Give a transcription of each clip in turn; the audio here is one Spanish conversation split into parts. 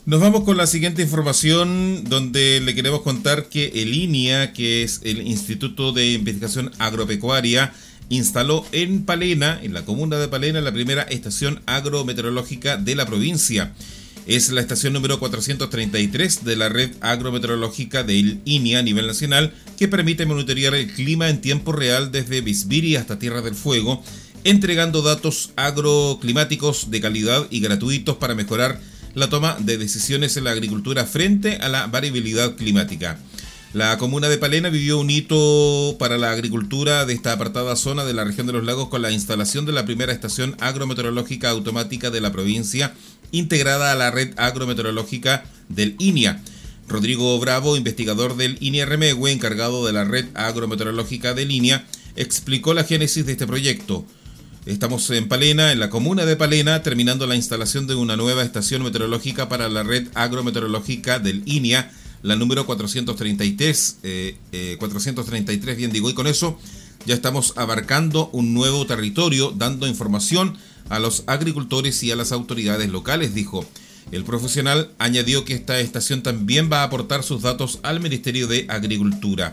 Nos vamos con la siguiente información donde le queremos contar que el INIA, que es el Instituto de Investigación Agropecuaria, instaló en Palena, en la comuna de Palena, la primera estación agrometeorológica de la provincia. Es la estación número 433 de la red agrometeorológica del INIA a nivel nacional, que permite monitorear el clima en tiempo real desde Bisbiri hasta Tierra del Fuego, entregando datos agroclimáticos de calidad y gratuitos para mejorar la toma de decisiones en la agricultura frente a la variabilidad climática. La comuna de Palena vivió un hito para la agricultura de esta apartada zona de la región de los lagos con la instalación de la primera estación agrometeorológica automática de la provincia, integrada a la red agrometeorológica del INIA. Rodrigo Bravo, investigador del INIA Remehue, encargado de la red agrometeorológica del INIA, explicó la génesis de este proyecto. Estamos en Palena, en la comuna de Palena, terminando la instalación de una nueva estación meteorológica para la red agrometeorológica del INIA, la número 433, bien digo, y con eso ya estamos abarcando un nuevo territorio, dando información a los agricultores y a las autoridades locales, dijo. El profesional añadió que esta estación también va a aportar sus datos al Ministerio de Agricultura.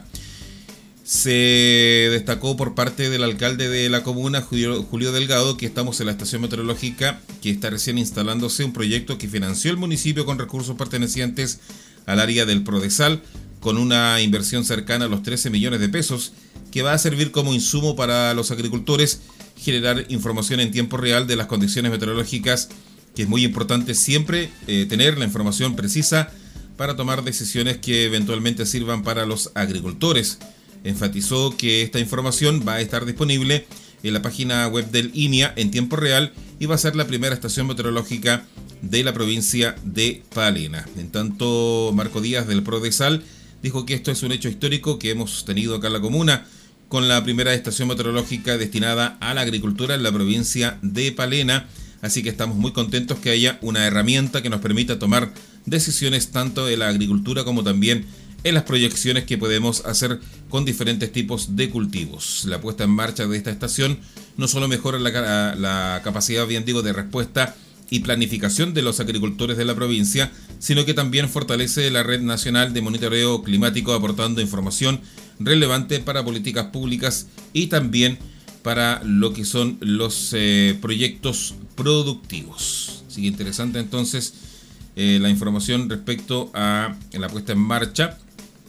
Se destacó por parte del alcalde de la comuna, Julio Delgado, que estamos en la estación meteorológica que está recién instalándose, un proyecto que financió el municipio con recursos pertenecientes al área del Prodesal, con una inversión cercana a los 13 millones de pesos, que va a servir como insumo para los agricultores, generar información en tiempo real de las condiciones meteorológicas, que es muy importante siempre tener la información precisa para tomar decisiones que eventualmente sirvan para los agricultores. Enfatizó que esta información va a estar disponible en la página web del INIA en tiempo real y va a ser la primera estación meteorológica de la provincia de Palena. En tanto, Marco Díaz del Prodesal dijo que esto es un hecho histórico que hemos tenido acá en la comuna, con la primera estación meteorológica destinada a la agricultura en la provincia de Palena, así que estamos muy contentos que haya una herramienta que nos permita tomar decisiones tanto en la agricultura como también en las proyecciones que podemos hacer con diferentes tipos de cultivos. La puesta en marcha de esta estación no solo mejora la capacidad, bien digo, de respuesta y planificación de los agricultores de la provincia, sino que también fortalece la red nacional de monitoreo climático, aportando información relevante para políticas públicas y también para lo que son los proyectos productivos. Así que interesante entonces la información respecto a la puesta en marcha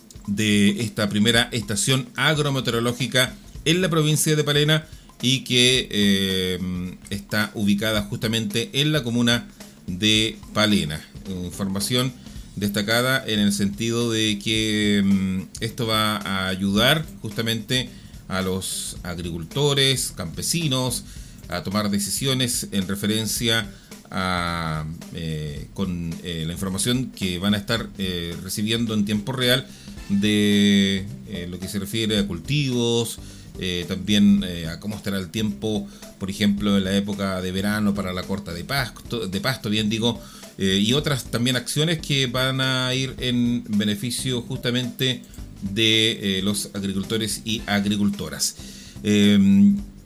de esta primera estación agrometeorológica en la provincia de Palena y que está ubicada justamente en la comuna de Palena. Información destacada en el sentido de que esto va a ayudar justamente a los agricultores, campesinos, a tomar decisiones en referencia a con la información que van a estar recibiendo en tiempo real de lo que se refiere a cultivos, también a cómo estará el tiempo, por ejemplo, en la época de verano para la corta de pasto, bien digo, y otras también acciones que van a ir en beneficio justamente de los agricultores y agricultoras.